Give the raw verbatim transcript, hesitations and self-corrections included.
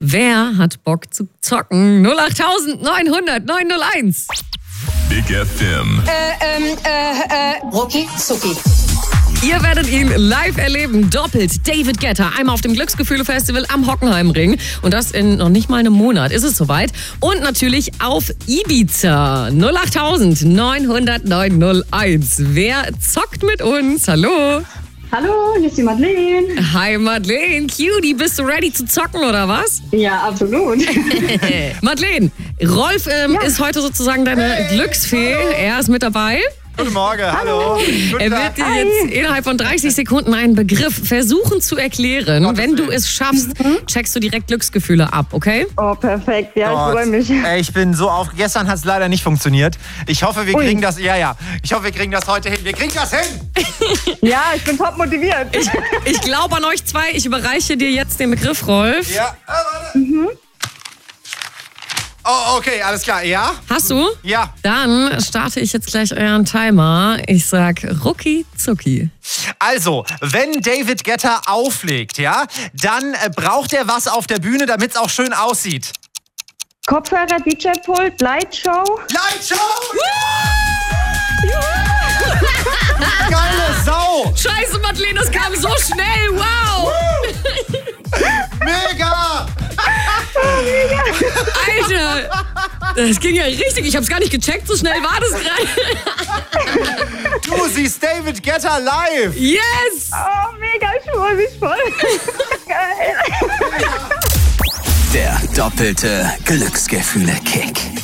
Wer hat Bock zu zocken? null acht neun null null neun null eins. Big F M. Äh, ähm, äh, äh, Rucki Zucki. Ihr werdet ihn live erleben, doppelt. David Guetta, einmal auf dem Glücksgefühle-Festival am Hockenheimring. Und das in noch nicht mal einem Monat ist es soweit. Und natürlich auf Ibiza. null acht neun null null neun null eins. Wer zockt mit uns? Hallo. Hallo, hier ist die Madeleine. Hi Madeleine, Cutie, bist du ready zu zocken oder was? Ja, absolut. Madeleine, Rolf ähm, Ja. ist heute sozusagen deine Hey, Glücksfee. hallo. Er ist mit dabei. Guten Morgen, hallo. Guten Er Tag. wird dir jetzt innerhalb von dreißig Sekunden einen Begriff versuchen zu erklären. Gottes Wenn du Willen. es schaffst, checkst du direkt Glücksgefühle ab, okay? Oh, perfekt. Ja, ich freue mich. Ey, ich bin so auf. Gestern hat es leider nicht funktioniert. Ich hoffe, wir Ui. kriegen das. Ja, ja. Ich hoffe, wir kriegen das heute hin. Wir kriegen das hin. Ja, ich bin top motiviert. Ich glaube an euch zwei. Ich überreiche dir jetzt den Begriff, Rolf. Ja. Ah, warte. Oh, okay, alles klar. Ja? Hast du? Ja. Dann starte ich jetzt gleich euren Timer. Ich sag Rucki Zucki. Also, wenn David Guetta auflegt, ja, dann äh, braucht er was auf der Bühne, damit es auch schön aussieht. Kopfhörer, D J-Pult, Lightshow. Lightshow! Geile Sau! Scheiße, Madeleine, das kam so schnell. Wow! Mega! Alter! Das ging ja richtig. Ich hab's gar nicht gecheckt. So schnell war das gerade. Du siehst David Guetta live! Yes! Oh, mega, ich freue mich voll. Geil. Der doppelte Glücksgefühle-Kick.